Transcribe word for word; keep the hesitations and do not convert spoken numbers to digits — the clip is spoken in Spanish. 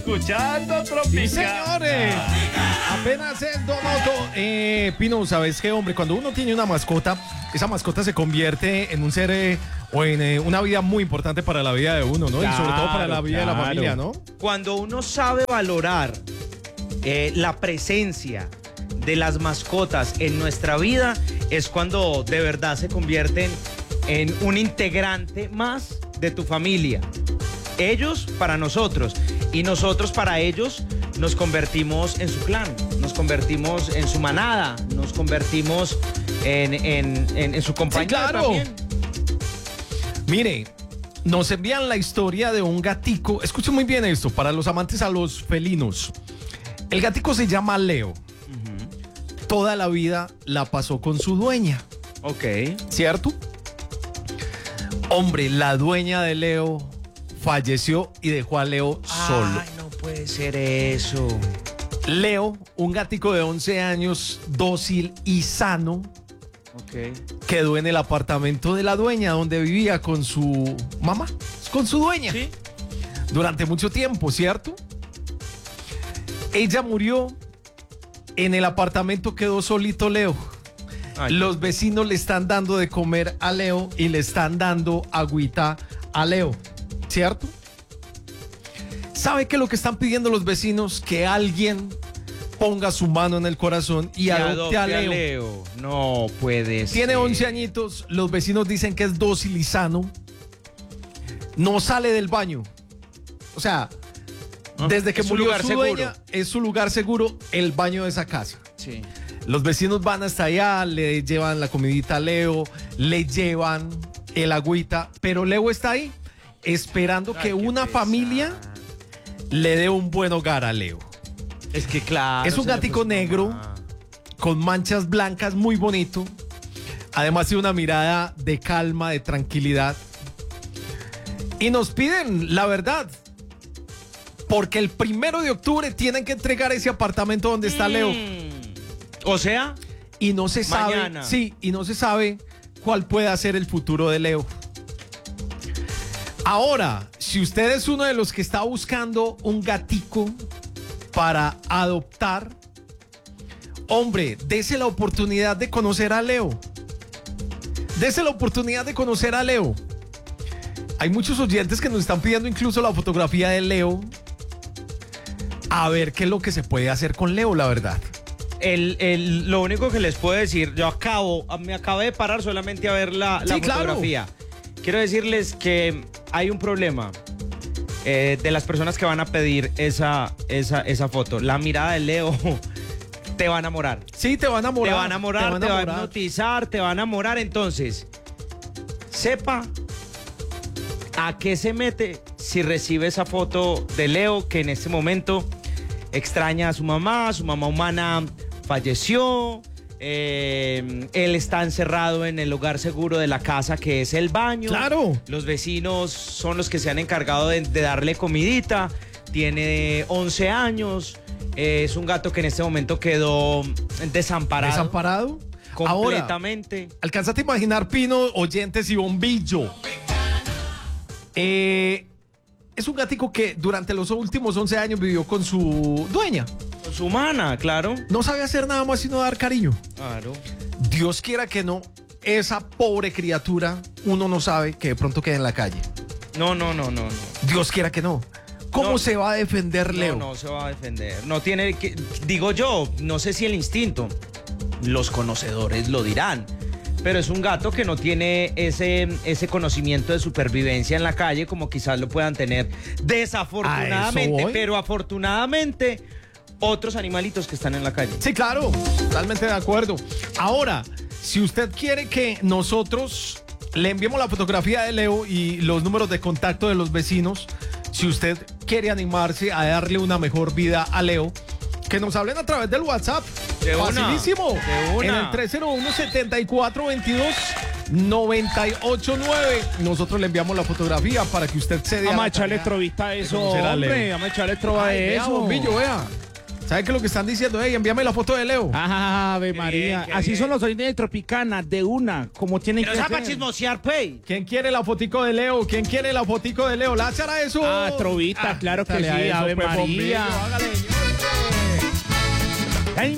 escuchando Tropical. Sí, señores. Apenas es Donoto. Eh, Pino, ¿sabes qué, hombre? Cuando uno tiene una mascota, esa mascota se convierte en un ser eh, o en eh, una vida muy importante para la vida de uno, ¿no? Claro, y sobre todo para la vida claro. de la familia, ¿no? Cuando uno sabe valorar eh, la presencia de las mascotas en nuestra vida, es cuando de verdad se convierten en un integrante más de tu familia. Ellos para nosotros y nosotros para ellos nos convertimos en su clan, nos convertimos en su manada, nos convertimos en, en, en, en su compañía. Sí, claro. También. Mire, nos envían la historia de un gatico. Escuchen muy bien esto, para los amantes a los felinos. El gatico se llama Leo. Uh-huh. Toda la vida la pasó con su dueña. Ok. ¿Cierto? Hombre, la dueña de Leo falleció y dejó a Leo solo. Ay, no puede ser eso. Leo, un gatico de once años, dócil y sano, okay, quedó en el apartamento de la dueña donde vivía con su mamá, con su dueña. ¿Sí? Durante mucho tiempo, ¿cierto? Ella murió, en el apartamento quedó solito Leo. Ay, los vecinos le están dando de comer a Leo y le están dando agüita a Leo, ¿cierto? ¿Sabe qué es lo que están pidiendo los vecinos? Que alguien ponga su mano en el corazón y, y adopte, adopte a, Leo. a Leo. No puede ser. Tiene once añitos, los vecinos dicen que es dócil y sano. No sale del baño. O sea, ¿Ah? desde que murió su dueña, es su lugar seguro, el baño de esa casa. Sí. Los vecinos van hasta allá, le llevan la comidita a Leo, le llevan el agüita, pero Leo está ahí esperando Ay, que una pesar. familia le dé un buen hogar a Leo. Es que claro. Es un gatico negro mamá. con manchas blancas, muy bonito. Además tiene una mirada de calma, de tranquilidad. Y nos piden la verdad, porque el primero de octubre tienen que entregar ese apartamento donde está mm. Leo. O sea, y no se sabe, mañana. sí, y no se sabe cuál puede ser el futuro de Leo. Ahora, si usted es uno de los que está buscando un gatico para adoptar, hombre, dese la oportunidad de conocer a Leo. Dese la oportunidad de conocer a Leo. Hay muchos oyentes que nos están pidiendo incluso la fotografía de Leo. A ver qué es lo que se puede hacer con Leo, la verdad. El, el, lo único que les puedo decir, yo acabo, me acabé de parar solamente a ver la, la sí, fotografía. Claro. Quiero decirles que hay un problema eh, de las personas que van a pedir esa, esa, esa foto. La mirada de Leo te va a enamorar. Sí, te va a enamorar. Te va a enamorar, te, te, va, a te enamorar. va a hipnotizar, te va a enamorar. Entonces, sepa a qué se mete si recibe esa foto de Leo, que en este momento extraña a su mamá, su mamá humana falleció, eh, él está encerrado en el lugar seguro de la casa, que es el baño. Claro. Los vecinos son los que se han encargado de, de darle comidita. Tiene once años. Eh, es un gato que en este momento quedó desamparado. ¿Desamparado? Completamente. Ahora, alcánzate a imaginar, Pino, oyentes y bombillo. Eh... Es un gatico que durante los últimos once años vivió con su dueña. Con su humana, claro. No sabe hacer nada más sino dar cariño. Claro. Dios quiera que no, esa pobre criatura, uno no sabe que de pronto quede en la calle. No, no, no, no, no. Dios quiera que no. ¿Cómo no, se va a defender Leo? No, no se va a defender. No tiene que, digo yo, no sé si el instinto, los conocedores lo dirán. Pero es un gato que no tiene ese, ese conocimiento de supervivencia en la calle como quizás lo puedan tener desafortunadamente, pero afortunadamente otros animalitos que están en la calle. Sí, claro, totalmente de acuerdo. Ahora, si usted quiere que nosotros le enviemos la fotografía de Leo y los números de contacto de los vecinos, si usted quiere animarse a darle una mejor vida a Leo, que nos hablen a través del WhatsApp. De una, facilísimo. De una. En el tres cero uno, setenta y cuatro veintidós, noventa y ocho nueve. Nosotros le enviamos la fotografía para que usted se dé. Vamos a echarle trovista a eso, hombre. Vamos a echarle trova Ay, de vea, eso. Bombillo, vea. ¿Sabe qué es lo que están diciendo? Ey, envíame la foto de Leo. Ah, Ave María. bien, Así bien. son los oyentes de Tropicana, de una, como tienen Pero que esa para ser. chismosear, pues. ¿Quién quiere la fotico de Leo? ¿Quién quiere la fotico de Leo? ¡Láchara eso! Ah, Trovita, claro que dale a sí, eso, Ave pues, María. bombillo, hágale.